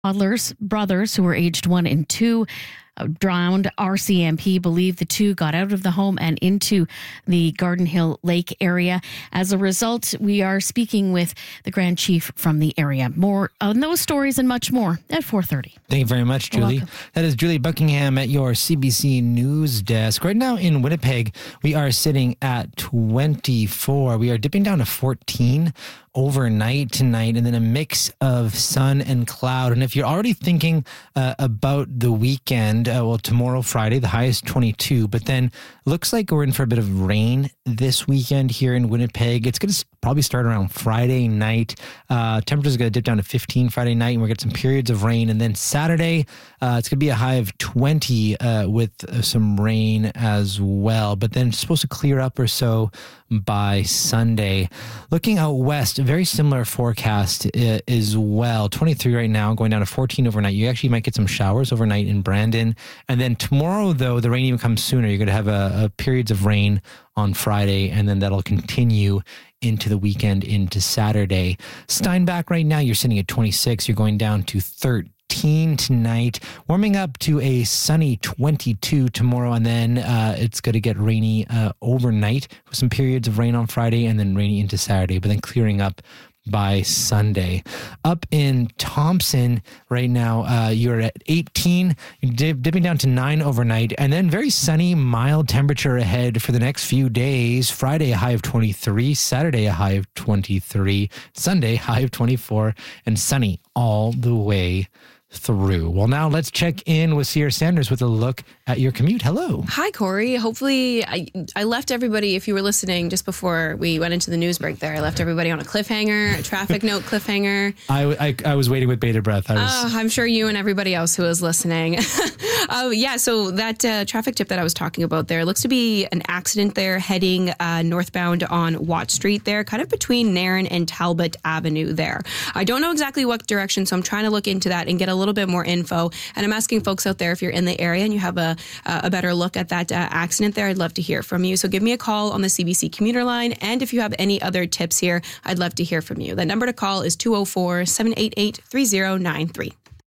Toddlers, brothers who were aged 1 and 2, drowned. RCMP believe the two got out of the home and into the Garden Hill Lake area. As a result, we are speaking with the Grand Chief from the area. More on those stories and much more at 4:30. Thank you very much, Julie. That is Julie Buckingham at your CBC News desk. Right now in Winnipeg, we are sitting at 24. We are dipping down to 14 overnight tonight, and then a mix of sun and cloud. And if you're already thinking about the weekend, tomorrow, Friday, the high is 22, but then looks like we're in for a bit of rain this weekend here in Winnipeg. It's going to probably start around Friday night. Temperature's going to dip down to 15 Friday night, and we're going to get some periods of rain. And then Saturday, it's going to be a high of 20 with some rain as well, but then it's supposed to clear up or so by Sunday. Looking out west, a very similar forecast as well. 23 right now, going down to 14 overnight. You actually might get some showers overnight in Brandon. And then tomorrow, though, the rain even comes sooner. You're going to have a periods of rain on Friday, and then that'll continue into the weekend, into Saturday. Steinbach right now, you're sitting at 26. You're going down to 13 tonight, warming up to a sunny 22 tomorrow, and then it's going to get rainy overnight with some periods of rain on Friday and then rainy into Saturday, but then clearing up by Sunday. Up in Thompson right now, you're at 18, dipping down to 9 overnight, and then very sunny, mild temperature ahead for the next few days. Friday, a high of 23, Saturday, a high of 23, Sunday, high of 24, and sunny all the way through. Well, now let's check in with Sierra Sanders with a look at your commute. Hello. Hi, Corey. Hopefully, I left everybody, if you were listening just before we went into the news break there, I left everybody on a cliffhanger, a traffic note cliffhanger. I was waiting with bated breath. I'm sure you and everybody else who was listening. So that traffic tip that I was talking about there, looks to be an accident there heading northbound on Watt Street there, kind of between Nairn and Talbot Avenue there. I don't know exactly what direction, so I'm trying to look into that and get a little bit more info. And I'm asking folks out there, if you're in the area and you have a better look at that accident there, I'd love to hear from you. So give me a call on the CBC commuter line. And if you have any other tips here, I'd love to hear from you. The number to call is 204-788-3093.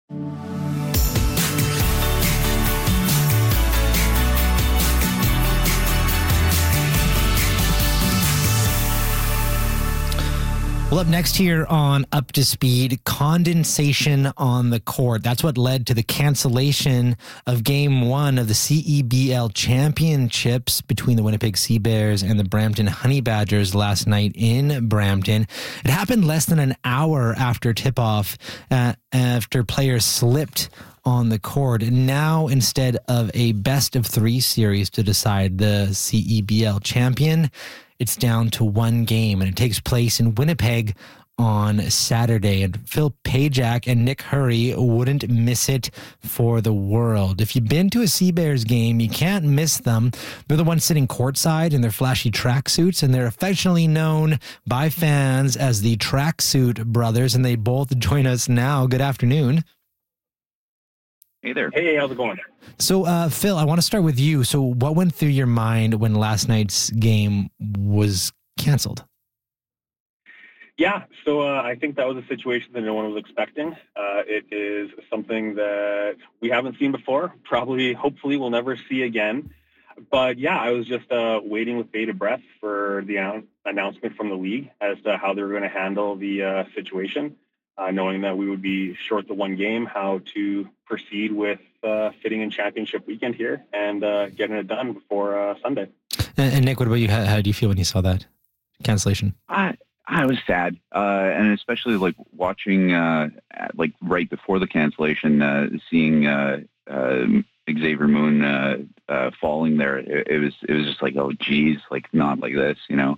Well, up next here on Up to Speed, condensation on the court. That's what led to the cancellation of Game 1 of the CEBL Championships between the Winnipeg Sea Bears and the Brampton Honey Badgers last night in Brampton. It happened less than an hour after tip-off, after players slipped on the court. And now, instead of a best-of-3 series to decide the CEBL champion, it's down to one game, and it takes place in Winnipeg on Saturday. And Phil Pajak and Nick Hurry wouldn't miss it for the world. If you've been to a Sea Bears game, you can't miss them. They're the ones sitting courtside in their flashy tracksuits, and they're affectionately known by fans as the Tracksuit Brothers, and they both join us now. Good afternoon. Hey there. Hey, how's it going? So, Phil, I want to start with you. So what went through your mind when last night's game was canceled? Yeah, so I think that was a situation that no one was expecting. It is something that we haven't seen before, hopefully we'll never see again. But yeah, I was just waiting with bated breath for the announcement from the league as to how they were going to handle the situation. Knowing that we would be short the one game, how to proceed with fitting in championship weekend here and getting it done before Sunday. And Nick, what about you? How do you feel when you saw that cancellation? I was sad, and especially like watching like right before the cancellation, seeing Xavier Moon falling there. It was just like, oh geez, like not like this, you know.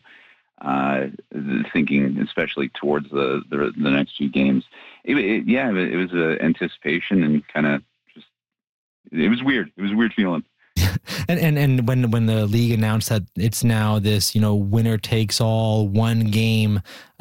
Thinking especially towards the next few games, it was anticipation and kind of just, it was weird. It was a weird feeling. and when the league announced that it's now this, winner takes all one game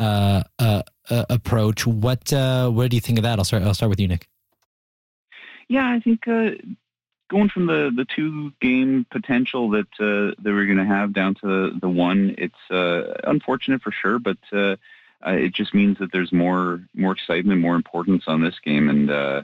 approach, what do you think of that? I'll start with you, Nick. Yeah, I think going from the 2-game potential that they were going to have down to the one, it's unfortunate for sure, but it just means that there's more excitement, more importance on this game, and